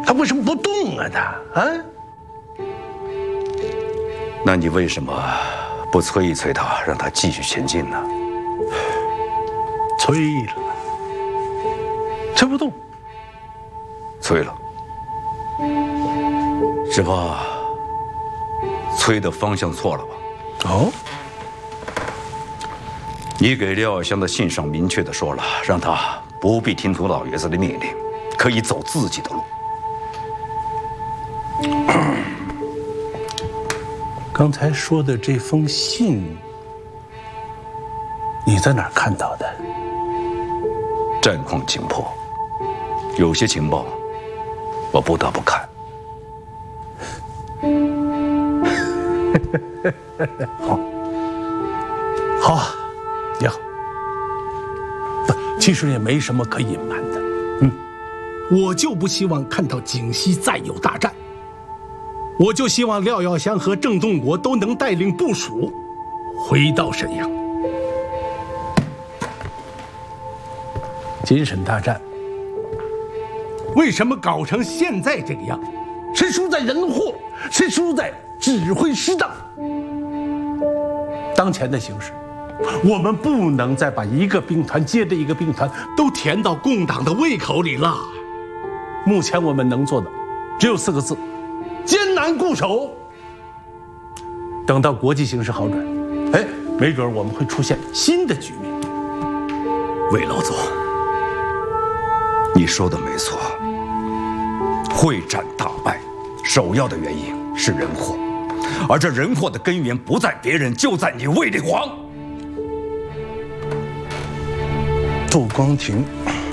他为什么不动啊？他啊？ 那你为什么不催一催他，让他继续前进呢？ 催了，催不动。 催了，只怕催的方向错了吧？ 哦。 你给廖耀湘的信上明确的说了，让他不必听从老爷子的命令，可以走自己的路。 刚才说的这封信，你在哪儿看到的？ 战况紧迫，有些情报我不得不看。 好啊。 也好，其实也没什么可隐瞒的。我就不希望看到景西再有大战，我就希望廖耀湘和郑洞国都能带领部署回到沈阳。金沈大战为什么搞成现在这个样？是输在人祸，是输在指挥失当。当前的形势。 我们不能再把一个兵团接着一个兵团都填到共党的胃口里了。目前我们能做的只有4个字：艰难固守。等到国际形势好转，没准我们会出现新的局面。 魏老总，你说的没错，会战大败，首要的原因是人祸，而这人祸的根源不在别人，就在你卫立煌。 杜光庭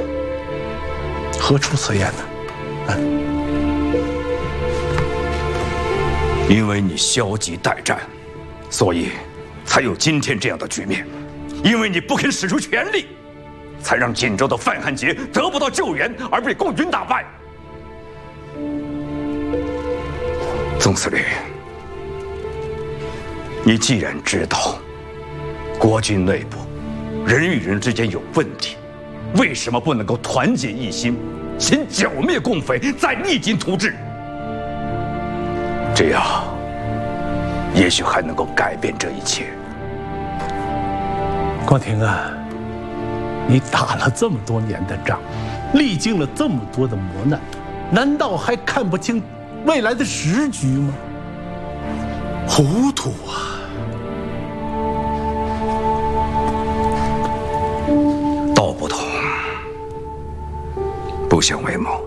何出此言呢？ 因为你消极待战，所以才有今天这样的局面。因为你不肯使出全力，才让锦州的范汉杰得不到救援，而被共军打败。总司令，你既然知道国军内部 人与人之间有问题，为什么不能够团结一心，先剿灭共匪，再励精图治？这样，也许还能够改变这一切。 光庭啊，你打了这么多年的仗，历经了这么多的磨难，难道还看不清未来的时局吗？糊涂啊！ 道不同，不相为谋。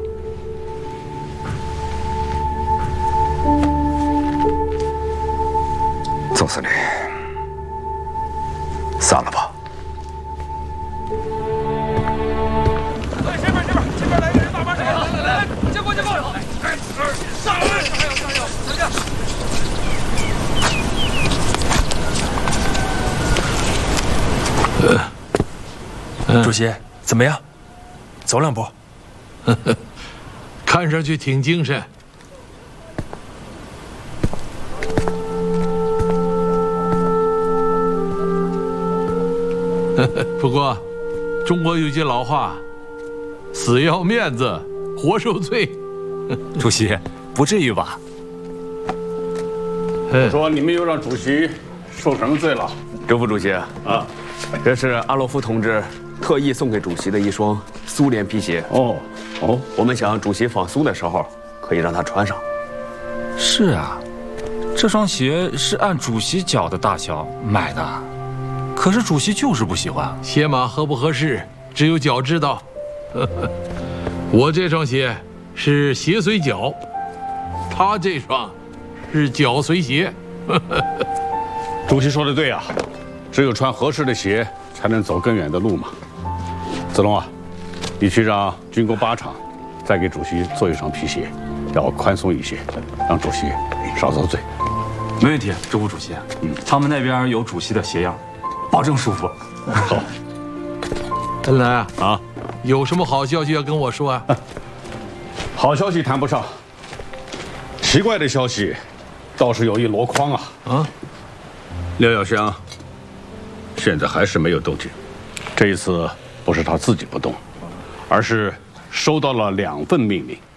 总司令，散了吧。 这边来个人，大巴车，来，接过，上油， 主席，怎么样？走2步。 看上去挺精神。不过，中国有句老话：“死要面子，活受罪。” 主席，不至于吧？ 我说你们又让主席受什么罪了？ 周副主席啊，这是阿洛夫同志特意送给主席的一双苏联皮鞋。 哦， 我们想主席访苏的时候可以让他穿上。 是啊，这双鞋是按主席脚的大小买的，可是主席就是不喜欢。 鞋码合不合适，只有脚知道。我这双鞋是鞋随脚，他这双是脚随鞋。 主席说的对啊，只有穿合适的鞋，才能走更远的路嘛。子龙啊，你去让军工8厂再给主席做一双皮鞋，要宽松一些，让主席少遭罪。 没问题，周副主席。他们那边有主席的鞋样，保证舒服。 好， 恩来啊，有什么好消息要跟我说啊？ 好消息谈不上，奇怪的消息倒是有一箩筐啊！廖耀湘现在还是没有动静。这一次不是他自己不动，而是收到了2份命令，